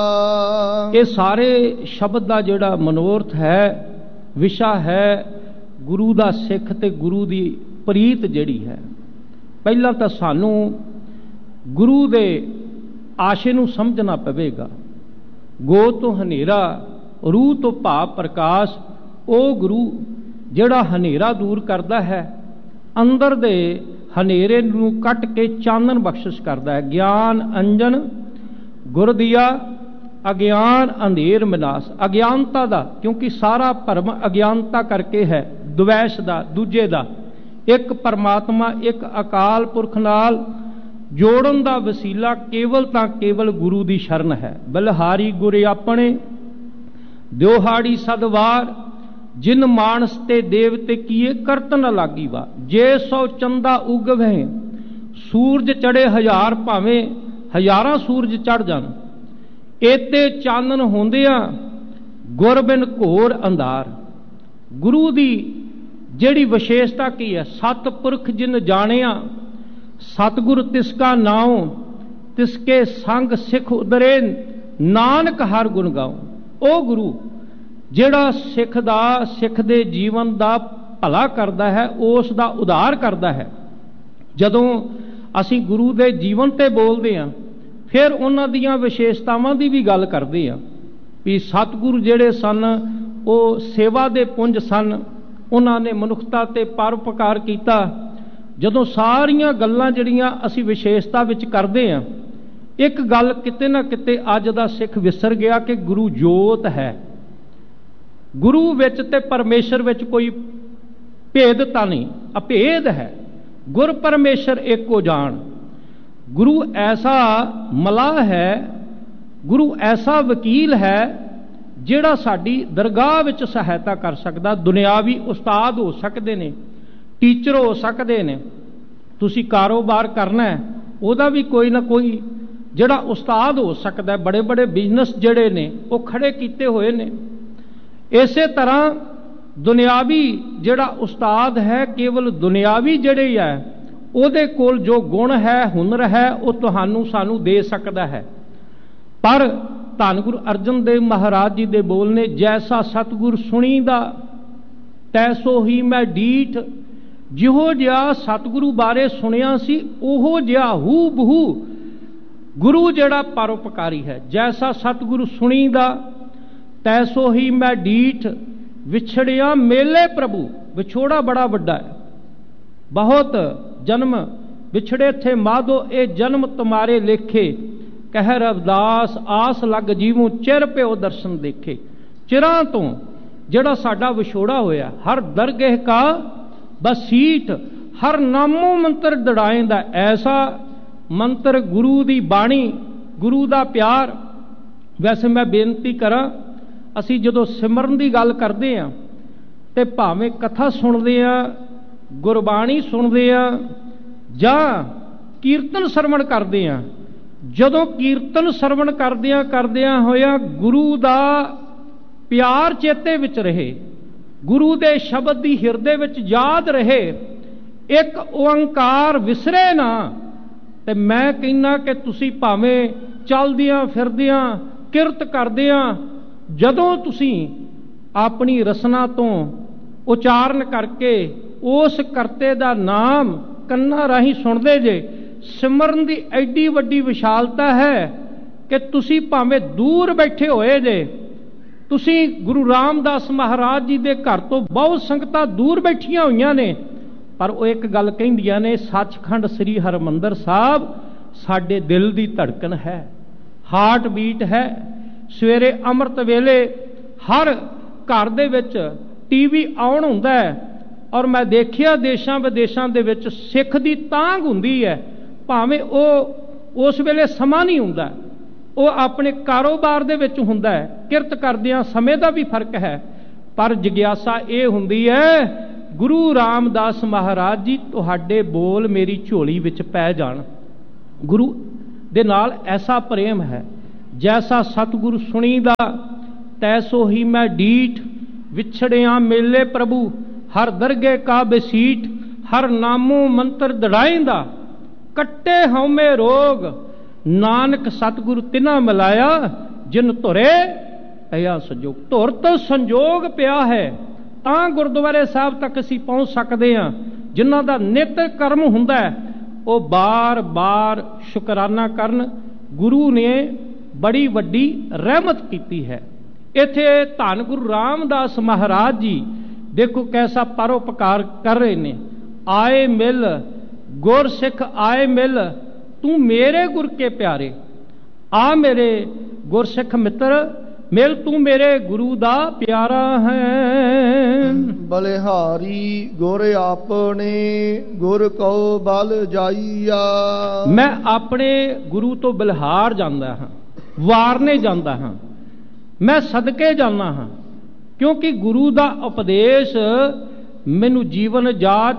ये सारे शब्द का जिहड़ा मनोरथ है, विशा है गुरु का सिख ते गुरु की प्रीत जिहड़ी है। पहला तो सानू गुरु दे आशे नूं समझना पवेगा। गो तो हनेरा रूह तो भाव प्रकाश, ओ गुरु जिहड़ा हनेरा दूर करता है, अंदर दे हनेरे नूं कट के चानन बख्शिश करता है। ज्ञान अंजन गुर दिया, अज्ञान अंधेर विनाश। अज्ञानता दा, क्योंकि सारा भरम अज्ञानता करके है, द्वैश दा, दूजे दा। एक परमात्मा एक अकाल पुरख नाल जोड़न दा वसीला केवल तां केवल गुरु दी शरण है। बलिहारी गुरे अपने दिहाड़ी सदवार, जिन मानस ते देवते किए करत न लागी वा। जे सौ चंदा उगवे सूरज चढ़े हजार, भावें हजारां सूरज चढ़ जान, एते चानन होंदिया गुर बिन घोर अंधार। गुरु दी जिहड़ी विशेषता की है, सतपुरख जिन जानिया सतगुरु तिसका नाम, तिसके संग सिख उदरे नानक हर गुण गाओ। ओ गुरु जिहड़ा सिख दा, सिख दे जीवन दा भला करदा है, उस दा उधार करदा है। जदों असी गुरु दे जीवन ते बोलदे हां, फिर उन्हां दीयां विशेषतावां दी भी गल करदे हां भी सतगुरु जिहड़े सन वो सेवा दे पुंज सन, उन्हां ने मनुखता ते परोपकार कीता। जदों सारियां गल्लां जिहड़ियां असी विशेषता विच करदे हां, एक गल किते ना किते अज दा सिख विसर गया कि गुरु जोत है। गुरु विच ते परमेश्वर विच कोई भेदता नहीं, अभेद है। गुर परमेश्वर एको जान। गुरु ऐसा मलाह है, गुरु ऐसा वकील है जिहड़ा साडी दरगाह विच सहायता कर सकदा। दुनियावी उस्ताद हो सकदे ने, टीचर हो सकदे ने। तुसी कारोबार करना है, उहदा भी कोई ना कोई जिहड़ा उस्ताद हो सकदा है। बड़े बड़े बिजनस जिहड़े ने वो खड़े कीते होए ने। इसे तरह दुनियावी जिहड़ा उस्ताद है, केवल दुनियावी जिहड़े है उहदे कोल जो गुण है, हुनर है, वो तुहानू सानू दे सकदा है। पर धन गुरु अर्जन देव महाराज जी दे बोल ने, जैसा सतगुर सुनीदा तैसो ही मैं डीठ। जिहो जिहा सतगुरु बारे सुनिया सी, ओहो जिहा हू बहू गुरु जिहड़ा परोपकारी है। जैसा सतगुरु सुनीदा तैसो ही मैं डीठ, विछड़िया मेले प्रभु। विछोड़ा बड़ा वड्डा है, बहुत जन्म विछड़े थे माधो, ए जन्म तुम्हारे लेखे। कह रविदास आस लग जीवों, चिर प्यो दर्शन देखे। चिरां तो जिहड़ा साडा विछोड़ा होया, हर दरगह का बसीठ, हर नामो मंत्र दड़ाएंदा। ऐसा मंत्र गुरु दी बाणी, गुरु दा प्यार। वैसे मैं बेनती करा, असी जदों सिमरन की गल करते हैं तो भावें कथा सुनते हैं, गुरबाणी सुनते हैं, जां कीर्तन सरवण करते हैं। जदों कीर्तन सरवण करदियां होया गुरु दा प्यार चेते विच रहे, गुरु दे शब्द दी हिरदे विच याद रहे, एक ओंकार विसरे ना, ते मैं कहना कि तुसी भावें चलदियां फिरदियां किरत करदियां, जदों तुसी अपनी रसना तो उचारण करके उस करते दा नाम कन्ना राही सुनदे जे, सिमरन दी एडी वड्डी विशालता है कि तुसी भावें दूर बैठे होए जे, तुसी गुरु रामदास महाराज जी दे घर तो बहुत संगतां दूर बैठियां होईयां ने, पर वो एक गल कहिंदियां ने, सचखंड श्री हरमंदर साहब साडे दिल दी धड़कन है, हार्ट बीट है। सवेरे अमृत वेले हर घर दे विच टीवी ऑन हुंदा है, और मैं देखिया देशां विदेशां दे विच सिख दी तांग हुंदी है। भावें वो उस वेले समा नहीं हुंदा, वो अपने कारोबार दे विच हुंदा है, किरत करदियां समय दा भी फर्क है, पर जिग्यासा ये हुंदी है गुरु रामदास महाराज जी तुहाडे बोल मेरी झोली विच पै जाण। गुरु दे नाल ऐसा प्रेम है। जैसा सतगुरु सुनीदा तैसो ही मैं डीठ, विछड़िया मेले प्रभु हर दरगे का बसीठ। हर नामो मंत्र दड़ाएंदा, कट्टे हौमे रोग, नानक सतगुरु तिना मिलाया ਜਿਨ ਧੁਰੇ ਪਿਆ ਸੰਜੋਗ। ਧੁਰ ਤੋਂ ਸੰਜੋਗ ਪਿਆ ਹੈ ਤਾਂ ਗੁਰਦੁਆਰੇ ਸਾਹਿਬ ਤੱਕ ਅਸੀਂ ਪਹੁੰਚ ਸਕਦੇ ਹਾਂ। ਜਿਨ੍ਹਾਂ ਦਾ ਨਿਤ ਕਰਮ ਹੁੰਦਾ ਉਹ ਬਾਰ-ਬਾਰ ਸ਼ੁਕਰਾਨਾ ਕਰਨ। ਗੁਰੂ ਨੇ ਬੜੀ ਵੱਡੀ ਰਹਿਮਤ ਕੀਤੀ ਹੈ। ਇੱਥੇ ਧੰਨ ਗੁਰੂ ਰਾਮਦਾਸ ਮਹਾਰਾਜ ਜੀ ਦੇਖੋ ਕੈਸਾ ਪਰਉਪਕਾਰ ਕਰ ਰਹੇ ਨੇ। ਆਏ ਮਿਲ ਗੁਰ ਸਿੱਖ ਆਏ ਮਿਲ, ਤੂੰ ਮੇਰੇ ਗੁਰ ਕੇ ਪਿਆਰੇ। ਆ ਮੇਰੇ ਗੁਰਸਿੱਖ ਮਿੱਤਰ ਮਿਲ, ਤੂੰ ਮੇਰੇ ਗੁਰੂ ਦਾ ਪਿਆਰਾ ਹੈ। ਬਲਿਹਾਰੀ ਗੁਰ ਆਪਣੇ ਗੁਰ ਕਉ ਬਲ ਜਾਈਆ। ਮੈਂ ਆਪਣੇ ਗੁਰੂ ਤੋਂ ਬਲਿਹਾਰ ਜਾਂਦਾ ਹਾਂ, ਵਾਰਨੇ ਜਾਂਦਾ ਹਾਂ, ਮੈਂ ਸਦਕੇ ਜਾਂਦਾ ਹਾਂ, ਕਿਉਂਕਿ ਗੁਰੂ ਦਾ ਉਪਦੇਸ਼ ਮੈਨੂੰ ਜੀਵਨ ਜਾਚ